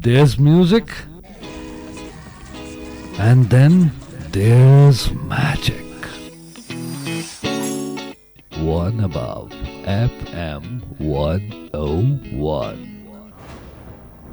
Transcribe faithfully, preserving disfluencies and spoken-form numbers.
There's music, and then there's magic. One above F M one oh one.